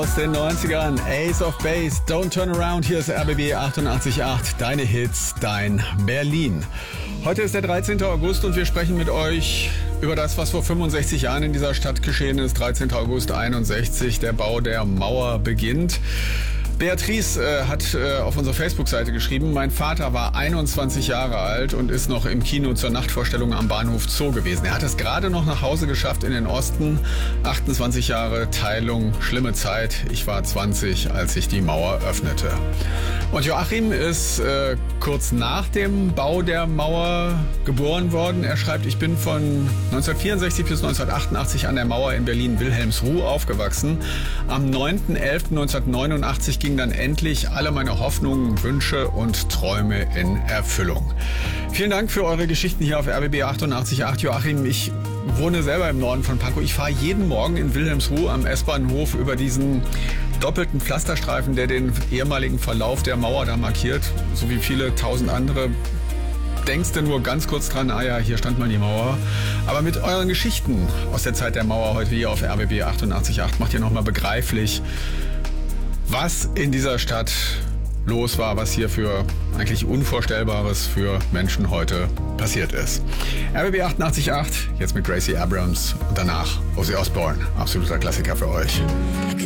aus den 90ern. Ace of Base, Don't Turn Around. Hier ist RBB 88.8. Deine Hits, dein Berlin. Heute ist der 13. August und wir sprechen mit euch über das, was vor 65 Jahren in dieser Stadt geschehen ist. 13. August 61, der Bau der Mauer beginnt. Beatrice hat auf unserer Facebook-Seite geschrieben, mein Vater war 21 Jahre alt und ist noch im Kino zur Nachtvorstellung am Bahnhof Zoo gewesen. Er hat es gerade noch nach Hause geschafft in den Osten. 28 Jahre Teilung, schlimme Zeit. Ich war 20, als sich die Mauer öffnete. Und Joachim ist kurz nach dem Bau der Mauer geboren worden. Er schreibt, ich bin von 1964 bis 1988 an der Mauer in Berlin-Wilhelmsruh aufgewachsen. Am 9.11.1989 ging dann endlich alle meine Hoffnungen, Wünsche und Träume in Erfüllung. Vielen Dank für eure Geschichten hier auf RBB 88.8. Joachim, ich wohne selber im Norden von Pankow. Ich fahre jeden Morgen in Wilhelmsruh am S-Bahnhof über diesen doppelten Pflasterstreifen, der den ehemaligen Verlauf der Mauer da markiert, so wie viele tausend andere. Denkst du nur ganz kurz dran, ah ja, hier stand mal die Mauer. Aber mit euren Geschichten aus der Zeit der Mauer heute hier auf RBB 88.8 macht ihr nochmal begreiflich, was in dieser Stadt los war, was hier für eigentlich Unvorstellbares für Menschen heute passiert ist. RBB 88.8, jetzt mit Gracie Abrams und danach Ozzy Osbourne. Absoluter Klassiker für euch.